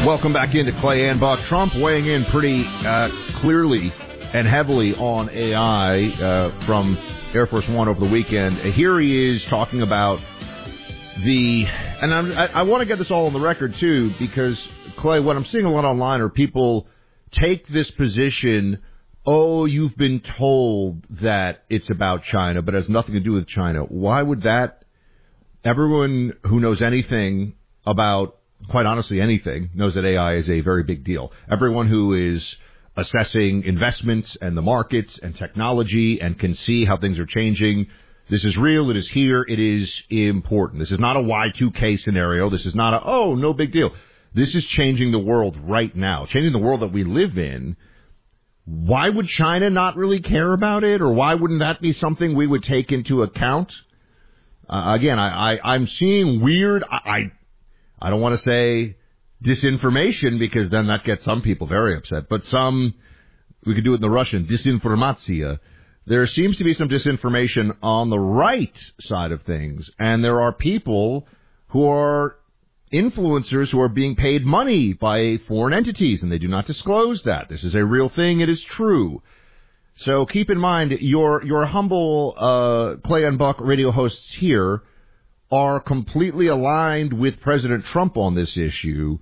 Welcome back into Clay and Buck. Trump weighing in pretty clearly and heavily on AI from Air Force One over the weekend. Here he is talking about and I want to get this all on the record, too, because, Clay, what I'm seeing a lot online are people take this position, oh, you've been told that it's about China, but it has nothing to do with China. Why would that? Everyone who knows anything about, quite honestly, anything, knows that AI is a very big deal. Everyone who is assessing investments and the markets and technology and can see how things are changing, this is real, it is here, it is important. This is not a Y2K scenario. This is not a, oh, no big deal. This is changing the world right now, changing the world that we live in. Why would China not really care about it, or why wouldn't that be something we would take into account? Again, I'm seeing weird, I don't want to say disinformation, because then that gets some people very upset, but we could do it in the Russian, disinformatia. There seems to be some disinformation on the right side of things, and there are people who are influencers who are being paid money by foreign entities, and they do not disclose that. This is a real thing. It is true. So keep in mind, your humble Clay and Buck radio hosts here are completely aligned with President Trump on this issue.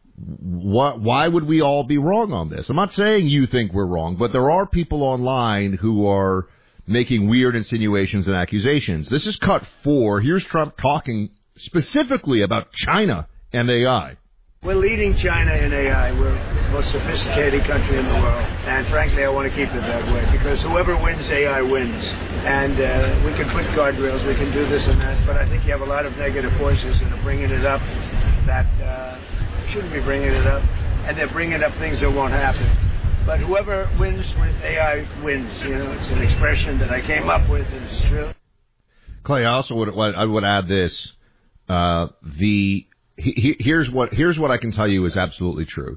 Why would we all be wrong on this? I'm not saying you think we're wrong, but there are people online who are making weird insinuations and accusations. This is cut 4. Here's Trump talking specifically about China and AI. We're leading China in AI. We're the most sophisticated country in the world. And frankly, I want to keep it that way, because whoever wins, AI wins. And we can put guardrails, we can do this and that, but I think you have a lot of negative voices that are bringing it up that shouldn't be bringing it up, and they're bringing up things that won't happen. But whoever wins with AI wins. You know, it's an expression that I came up with, and it's true. Clay, I also would add this. Here's what I can tell you is absolutely true.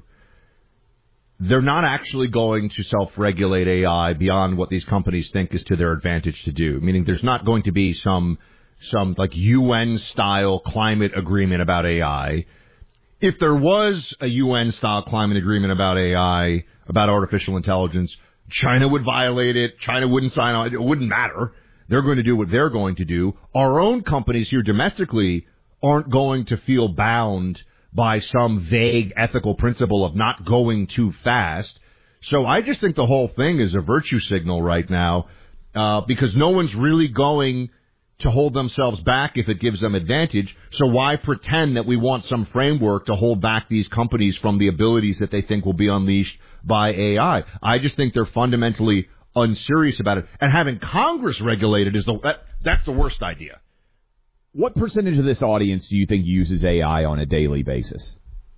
They're not actually going to self-regulate AI beyond what these companies think is to their advantage to do. Meaning, there's not going to be some like UN-style climate agreement about AI. If there was a UN-style climate agreement about AI, about artificial intelligence, China would violate it. China wouldn't sign on. It wouldn't matter. They're going to do what they're going to do. Our own companies here domestically aren't going to feel bound by some vague ethical principle of not going too fast. So I just think the whole thing is a virtue signal right now, because no one's really going to hold themselves back if it gives them advantage. So why pretend that we want some framework to hold back these companies from the abilities that they think will be unleashed by AI? I just think they're fundamentally unserious about it. And having Congress regulate it that's the worst idea. What percentage of this audience do you think uses AI on a daily basis?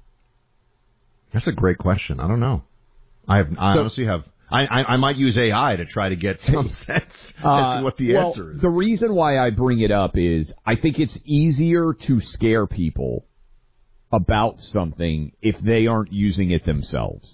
That's a great question. I don't know. I honestly have. I might use AI to try to get some sense as to what the answer is. The reason why I bring it up is I think it's easier to scare people about something if they aren't using it themselves.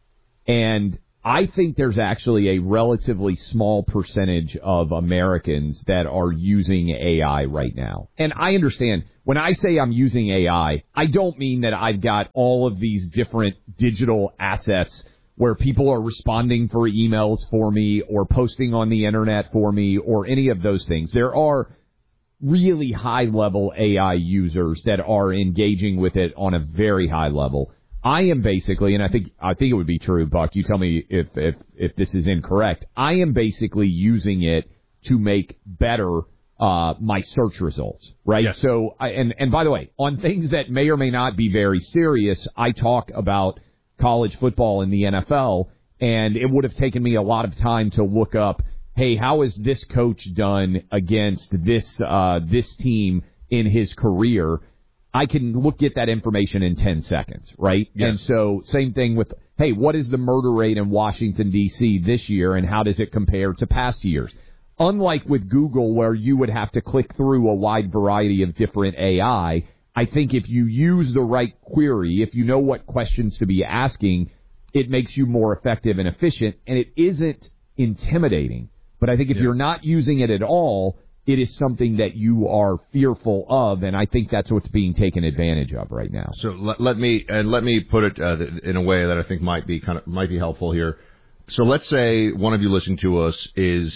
And I think there's actually a relatively small percentage of Americans that are using AI right now. And I understand when I say I'm using AI, I don't mean that I've got all of these different digital assets where people are responding for emails for me or posting on the internet for me or any of those things. There are really high-level AI users that are engaging with it on a very high level. I am basically, and I think it would be true, Buck, you tell me if this is incorrect, I am basically using it to make better my search results, right? Yes. So, and by the way, on things that may or may not be very serious, I talk about college football in the NFL, and it would have taken me a lot of time to look up, hey, how has this coach done against this team in his career? I can get that information in 10 seconds, right? Yes. And so same thing with, hey, what is the murder rate in Washington, D.C. this year, and how does it compare to past years? Unlike with Google, where you would have to click through a wide variety of different AI, I think if you use the right query, if you know what questions to be asking, it makes you more effective and efficient, and it isn't intimidating. But I think if you're not using it at all, it is something that you are fearful of, and I think that's what's being taken advantage of right now. So let me put it in a way that I think might be helpful here. So let's say one of you listening to us is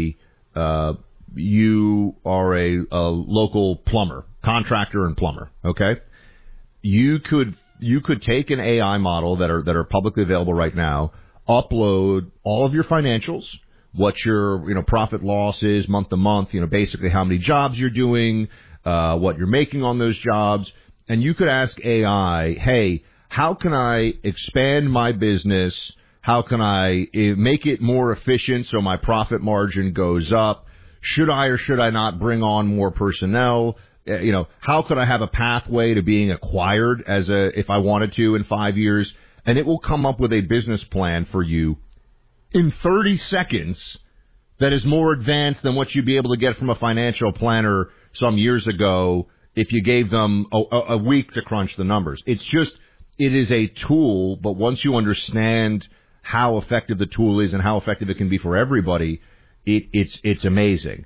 you are a local plumber, contractor and plumber. Okay, you could take an AI model that are publicly available right now, upload all of your financials, what your profit loss is month to month, basically how many jobs you're doing, what you're making on those jobs, and you could ask AI, hey, how can I expand my business? How can I make it more efficient so my profit margin goes up? Should I or should I not bring on more personnel? How could I have a pathway to being acquired if I wanted to in 5 years? And it will come up with a business plan for you in 30 seconds that is more advanced than what you'd be able to get from a financial planner some years ago if you gave them a week to crunch the numbers. It is a tool, but once you understand how effective the tool is and how effective it can be for everybody, it's amazing.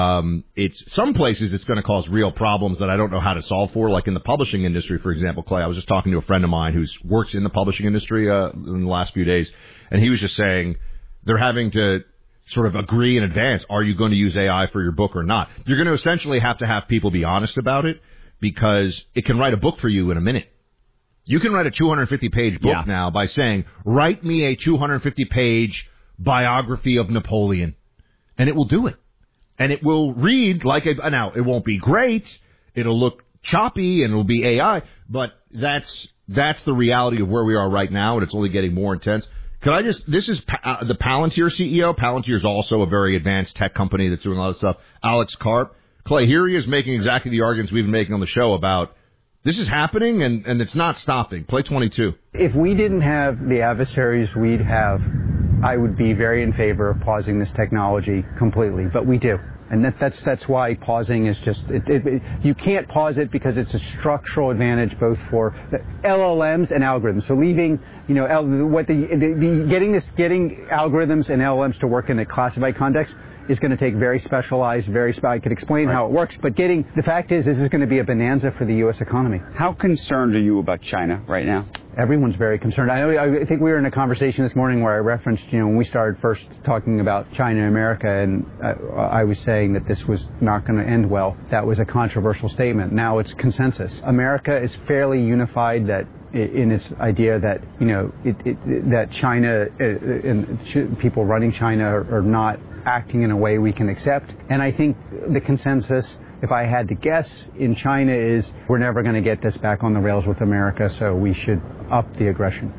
Some places it's going to cause real problems that I don't know how to solve for, like in the publishing industry, for example. Clay, I was just talking to a friend of mine who works in the publishing industry in the last few days, and he was just saying they're having to sort of agree in advance, are you going to use AI for your book or not? You're going to essentially have to have people be honest about it, because it can write a book for you in a minute. You can write a 250-page book now by saying, write me a 250-page biography of Napoleon, and it will do it. And it will read like now, it won't be great, it'll look choppy, and it'll be AI, but that's the reality of where we are right now, and it's only getting more intense. This is the Palantir CEO. Palantir is also a very advanced tech company that's doing a lot of stuff. Alex Karp. Clay, here he is making exactly the arguments we've been making on the show about this is happening, and it's not stopping. Play 22. If we didn't have the adversaries we'd have, I would be very in favor of pausing this technology completely, but we do. And that's why pausing is just, you can't pause it because it's a structural advantage both for LLMs and algorithms. So leaving, getting algorithms and LLMs to work in a classified context is going to take very specialized, I could explain how it works, but the fact is this is going to be a bonanza for the U.S. economy. How concerned are you about China right now? Everyone's very concerned. I think we were in a conversation this morning where I referenced, when we started first talking about China and America, and I was saying that this was not going to end well. That was a controversial statement. Now it's consensus. America is fairly unified in its idea that, that China and people running China are not acting in a way we can accept. And I think the consensus, if I had to guess, in China is we're never going to get this back on the rails with America, so we should up the aggression.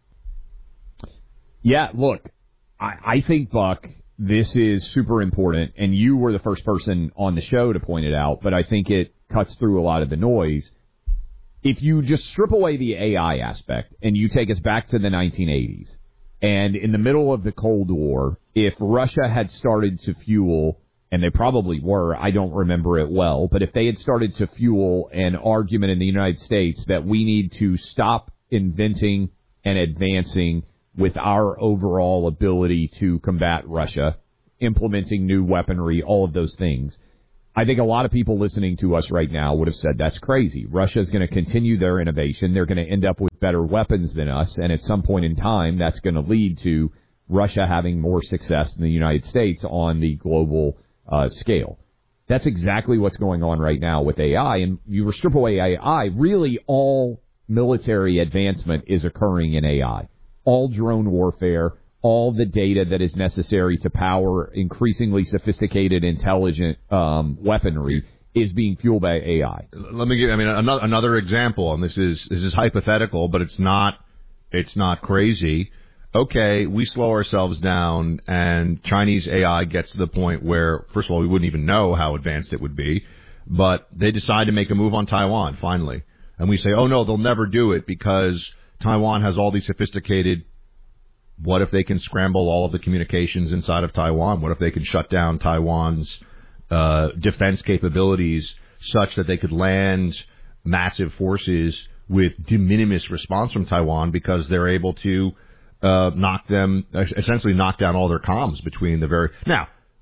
Yeah, look, I think, Buck, this is super important, and you were the first person on the show to point it out, but I think it cuts through a lot of the noise. If you just strip away the AI aspect and you take us back to the 1980s, and in the middle of the Cold War, if Russia had started to fuel, and they probably were, I don't remember it well, but if they had started to fuel an argument in the United States that we need to stop inventing and advancing with our overall ability to combat Russia, implementing new weaponry, all of those things, I think a lot of people listening to us right now would have said, that's crazy. Russia's going to continue their innovation. They're going to end up with better weapons than us, and at some point in time, that's going to lead to Russia having more success than the United States on the global scale. That's exactly what's going on right now with AI, and you strip away AI, really all military advancement is occurring in AI. All drone warfare, all the data that is necessary to power increasingly sophisticated, intelligent weaponry is being fueled by AI. Let me give another example, and this is hypothetical, but it's not crazy. Okay, we slow ourselves down, and Chinese AI gets to the point where, first of all, we wouldn't even know how advanced it would be, but they decide to make a move on Taiwan, finally. And we say, oh, no, they'll never do it because Taiwan has all these sophisticated. What if they can scramble all of the communications inside of Taiwan? What if they can shut down Taiwan's defense capabilities such that they could land massive forces with de minimis response from Taiwan because they're able to essentially knock down all their comms between the very... Now,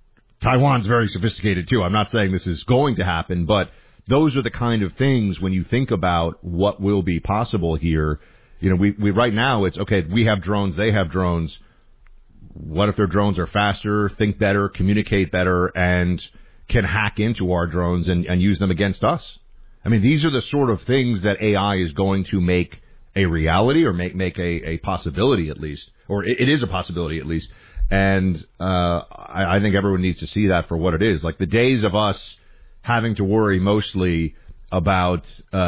Taiwan's very sophisticated too. I'm not saying this is going to happen, but those are the kind of things when you think about what will be possible here. You know, we right now it's okay. We have drones. They have drones. What if their drones are faster, think better, communicate better, and can hack into our drones and use them against us? I mean, these are the sort of things that AI is going to make a reality, or make a possibility at least, or it is a possibility at least. And I think everyone needs to see that for what it is. Like the days of us having to worry mostly about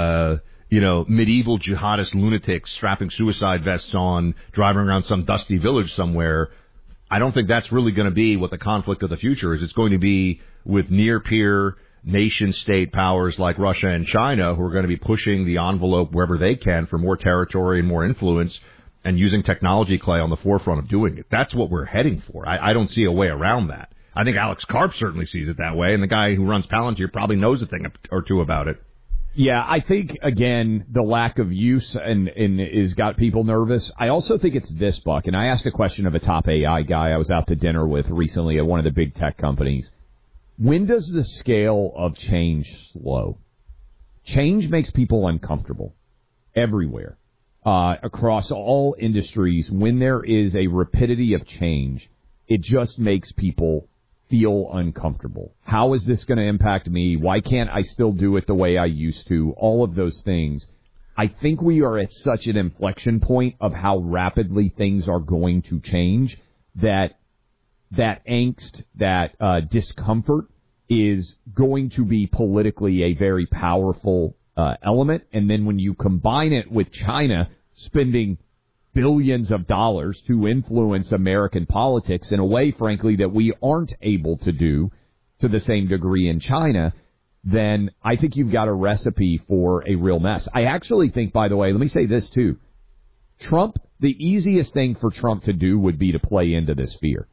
medieval jihadist lunatics strapping suicide vests on, driving around some dusty village somewhere. I don't think that's really going to be what the conflict of the future is. It's going to be with near-peer nation-state powers like Russia and China who are going to be pushing the envelope wherever they can for more territory and more influence, and using technology, Clay, on the forefront of doing it. That's what we're heading for. I don't see a way around that. I think Alex Karp certainly sees it that way, and the guy who runs Palantir probably knows a thing or two about it. Yeah, I think, again, the lack of use and is got people nervous. I also think it's this, Buck, and I asked a question of a top AI guy I was out to dinner with recently at one of the big tech companies. When does the scale of change slow? Change makes people uncomfortable everywhere, across all industries. When there is a rapidity of change, it just makes people feel uncomfortable. How is this going to impact me? Why can't I still do it the way I used to? All of those things. I think we are at such an inflection point of how rapidly things are going to change that angst, that discomfort is going to be politically a very powerful element. And then when you combine it with China spending billions of dollars to influence American politics in a way, frankly, that we aren't able to do to the same degree in China, then I think you've got a recipe for a real mess. I actually think, by the way, let me say this too. Trump, the easiest thing for Trump to do would be to play into this fear.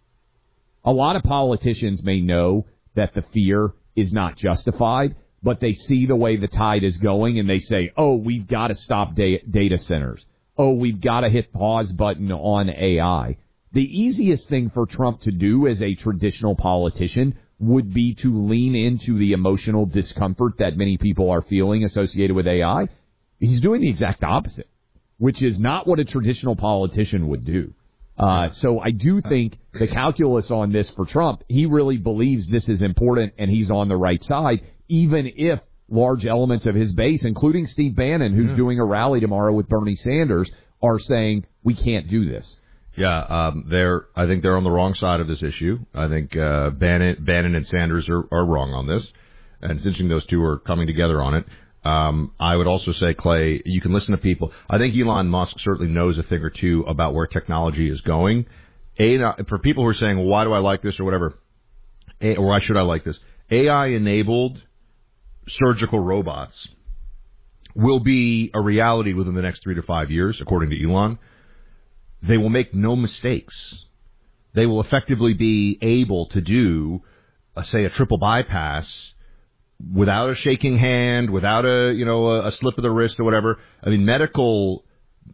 A lot of politicians may know that the fear is not justified, but they see the way the tide is going and they say, oh, we've got to stop data centers. Oh, we've got to hit pause button on AI. The easiest thing for Trump to do as a traditional politician would be to lean into the emotional discomfort that many people are feeling associated with AI. He's doing the exact opposite, which is not what a traditional politician would do. So I do think the calculus on this for Trump, he really believes this is important and he's on the right side, even if large elements of his base, including Steve Bannon, who's doing a rally tomorrow with Bernie Sanders, are saying we can't do this. Yeah, I think they're on the wrong side of this issue. I think Bannon and Sanders are wrong on this, and it's interesting those two are coming together on it. I would also say, Clay, you can listen to people. I think Elon Musk certainly knows a thing or two about where technology is going. For people who are saying, well, why do I like this or whatever, or why should I like this? AI-enabled surgical robots will be a reality within the next 3 to 5 years, according to Elon. They will make no mistakes. They will effectively be able to do, say, a triple bypass without a shaking hand, without a slip of the wrist or whatever. I mean, medical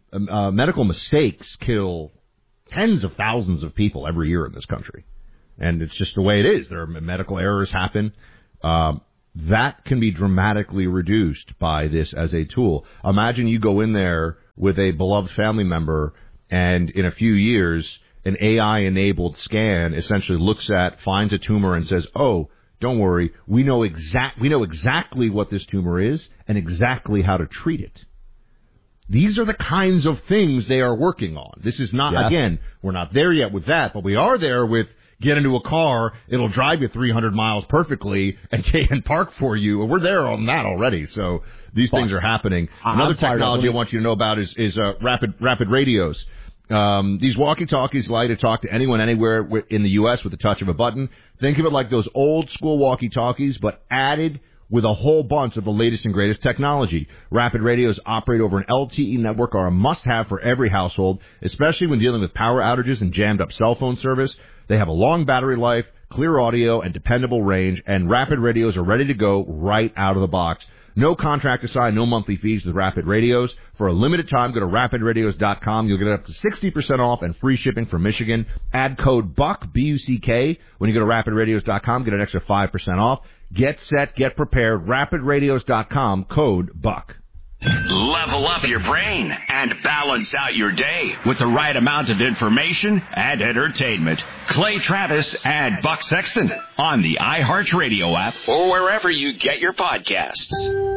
mistakes kill tens of thousands of people every year in this country, and it's just the way it is. There are medical errors happen. That can be dramatically reduced by this as a tool. Imagine you go in there with a beloved family member, and in a few years, an AI-enabled scan essentially finds a tumor and says, "Oh, don't worry, we know exactly what this tumor is and exactly how to treat it." These are the kinds of things they are working on. This is not, again, we're not there yet with that, but we are there with get into a car, it'll drive you 300 miles perfectly and park for you. And we're there on that already. So these things are happening. Another technology I want you to know about is rapid radios. These walkie-talkies allow you to talk to anyone, anywhere in the U.S. with the touch of a button. Think of it like those old-school walkie-talkies, but added with a whole bunch of the latest and greatest technology. Rapid radios operate over an LTE network, are a must-have for every household, especially when dealing with power outages and jammed-up cell phone service. They have a long battery life, clear audio, and dependable range, and rapid radios are ready to go right out of the box. No contract assigned, no monthly fees with Rapid Radios. For a limited time, go to rapidradios.com. You'll get up to 60% off and free shipping from Michigan. Add code BUCK, B-U-C-K, when you go to rapidradios.com. Get an extra 5% off. Get set, get prepared. Rapidradios.com, code BUCK. Level up your brain and balance out your day with the right amount of information and entertainment. Clay Travis and Buck Sexton on the iHeartRadio app or wherever you get your podcasts.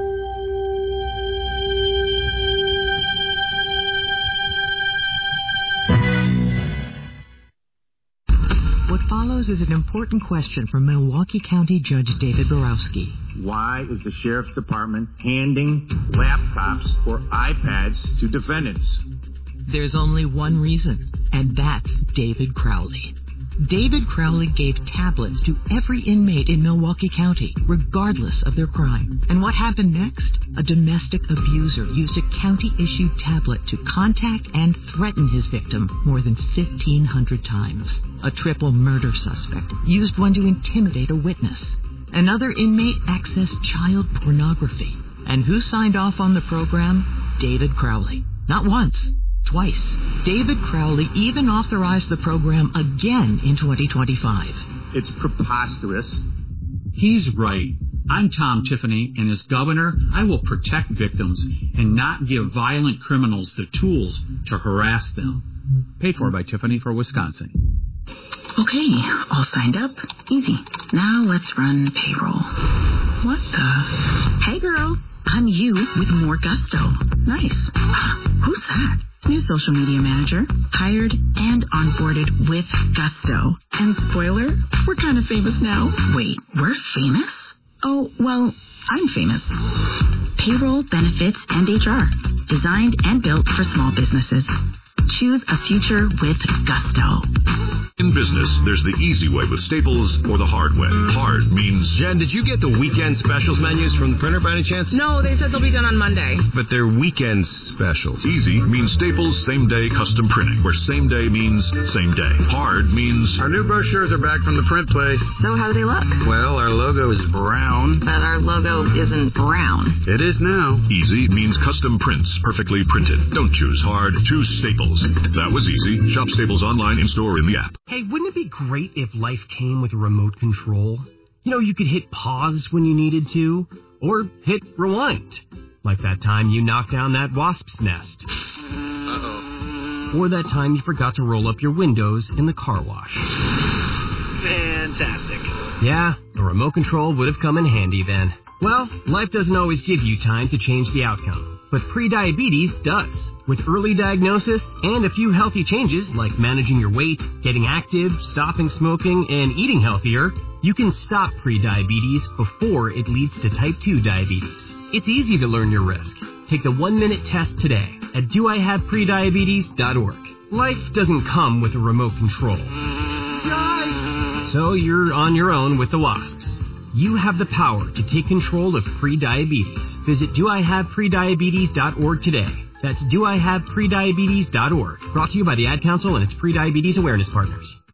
What follows is an important question from Milwaukee County Judge David Borowski. Why is the Sheriff's Department handing laptops or iPads to defendants? There's only one reason, and that's David Crowley. David Crowley gave tablets to every inmate in Milwaukee County, regardless of their crime. And what happened next? A domestic abuser used a county-issued tablet to contact and threaten his victim more than 1,500 times. A triple murder suspect used one to intimidate a witness. Another inmate accessed child pornography. And who signed off on the program? David Crowley. Not once. Twice. David Crowley even authorized the program again in 2025. It's preposterous. He's right. I'm Tom Tiffany, and as governor, I will protect victims and not give violent criminals the tools to harass them. Paid for by Tiffany for Wisconsin. Okay, all signed up. Easy. Now let's run payroll. What the? Hey, girl. I'm you with more gusto. Nice. Who's that? New social media manager. Hired and onboarded with gusto. And spoiler, we're kind of famous now. Wait, we're famous? Oh, well, I'm famous. Payroll, benefits, and HR. Designed and built for small businesses. Choose a future with gusto. In business, there's the easy way with Staples or the hard way. Hard means... Jen, did you get the weekend specials menus from the printer by any chance? No, they said they'll be done on Monday. But they're weekend specials. Easy means Staples same-day custom printing, where same day means same day. Hard means... Our new brochures are back from the print place. So how do they look? Well, our logo is brown. But our logo isn't brown. It is now. Easy means custom prints, perfectly printed. Don't choose hard, choose Staples. That was easy. Shop Staples online, in-store, in the app. Hey, wouldn't it be great if life came with a remote control? You know, you could hit pause when you needed to, or hit rewind. Like that time you knocked down that wasp's nest. Uh-oh. Or that time you forgot to roll up your windows in the car wash. Fantastic. Yeah, a remote control would have come in handy then. Well, life doesn't always give you time to change the outcome, but prediabetes does. With early diagnosis and a few healthy changes like managing your weight, getting active, stopping smoking, and eating healthier, you can stop prediabetes before it leads to type 2 diabetes. It's easy to learn your risk. Take the 1-minute test today at doihaveprediabetes.org. Life doesn't come with a remote control. So you're on your own with the wasps. You have the power to take control of prediabetes. Visit doihaveprediabetes.org today. That's doihaveprediabetes.org. Brought to you by the Ad Council and its Prediabetes Awareness Partners.